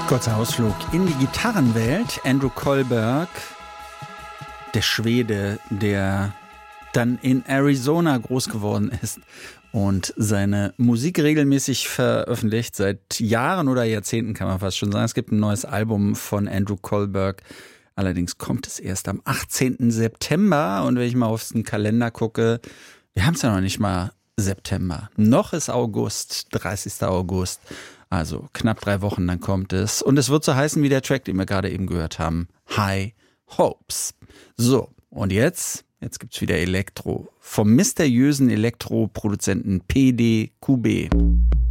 Kurzer Ausflug in die Gitarrenwelt. Andrew Kohlberg, der Schwede, der dann in Arizona groß geworden ist und seine Musik regelmäßig veröffentlicht. Seit Jahren oder Jahrzehnten kann man fast schon sagen. Es gibt ein neues Album von Andrew Kohlberg. Allerdings kommt es erst am 18. September. Und wenn ich mal auf den Kalender gucke, wir haben es ja noch nicht mal September. Noch ist August, 30. August. Also knapp 3 Wochen, dann kommt es. Und es wird so heißen wie der Track, den wir gerade eben gehört haben. High Hopes. So, und jetzt gibt's wieder Elektro. Vom mysteriösen Elektroproduzenten PDQB.